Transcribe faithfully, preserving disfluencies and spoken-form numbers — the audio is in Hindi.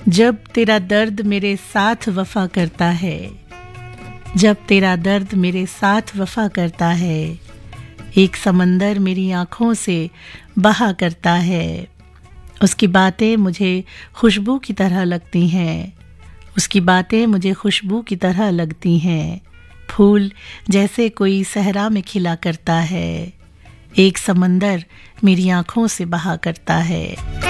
जब तेरा दर्द मेरे साथ वफा करता है, जब तेरा दर्द मेरे साथ वफा करता है, एक समंदर मेरी आँखों से बहा करता है। उसकी बातें मुझे खुशबू की तरह लगती हैं, उसकी बातें मुझे खुशबू की तरह लगती हैं। फूल जैसे कोई सहरा में खिला करता है, एक समंदर मेरी आँखों से बहा करता है।